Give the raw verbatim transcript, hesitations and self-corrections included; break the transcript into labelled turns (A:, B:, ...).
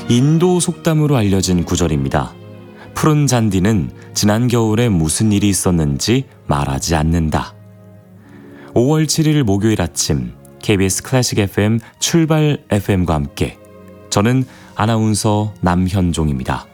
A: 인도 속담으로 알려진 구절입니다. 푸른 잔디는 지난 겨울에 무슨 일이 있었는지 말하지 않는다. 오월 칠일 목요일 아침 케이비에스 클래식 에프엠 출발 에프엠과 함께 저는 아나운서 남현종입니다.